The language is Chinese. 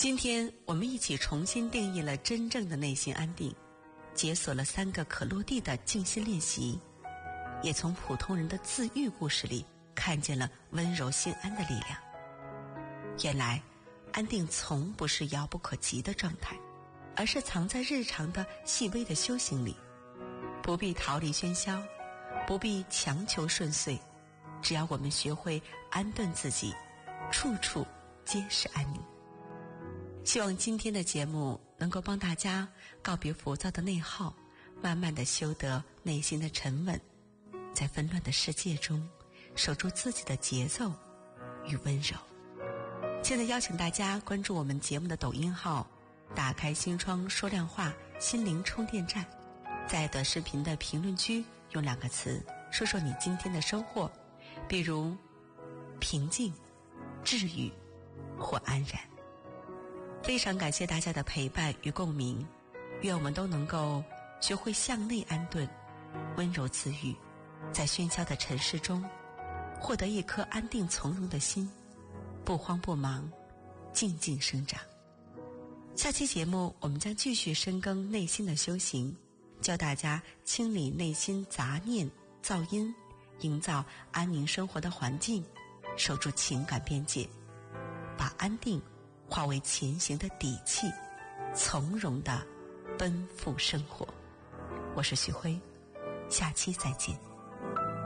今天我们一起重新定义了真正的内心安定，解锁了3个可落地的静心练习，也从普通人的自愈故事里看见了温柔心安的力量。原来安定从不是遥不可及的状态，而是藏在日常的细微的修行里。不必逃离喧嚣，不必强求顺遂，只要我们学会安顿自己，处处皆是安宁。希望今天的节目能够帮大家告别浮躁的内耗，慢慢地修得内心的沉稳，在纷乱的世界中守住自己的节奏与温柔。现在邀请大家关注我们节目的抖音号，打开心窗说亮话心灵充电站，在短视频的评论区用2个词说说你今天的收获，比如平静、治愈或安然。非常感谢大家的陪伴与共鸣，愿我们都能够学会向内安顿，温柔自愈，在喧嚣的尘世中获得一颗安定从容的心，不慌不忙，静静生长。下期节目我们将继续深耕内心的修行，教大家清理内心杂念噪音，营造安宁生活的环境，守住情感边界，把安定化为前行的底气，从容地奔赴生活。我是许辉，下期再见。